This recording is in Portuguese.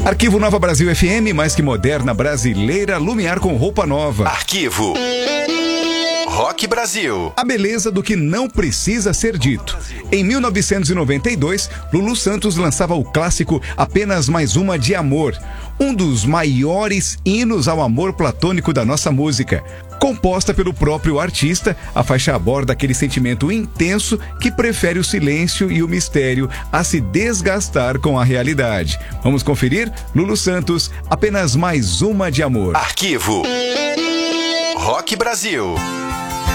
Arquivo Nova Brasil FM, mais que moderna, brasileira, Lumiar com roupa nova. Arquivo Rock Brasil. A beleza do que não precisa ser dito. Em 1992, Lulu Santos lançava o clássico Apenas Mais Uma de Amor, um dos maiores hinos ao amor platônico da nossa música. Composta pelo próprio artista, a faixa aborda aquele sentimento intenso que prefere o silêncio e o mistério a se desgastar com a realidade. Vamos conferir? Lulu Santos, Apenas Mais Uma de Amor. Arquivo Rock Brasil.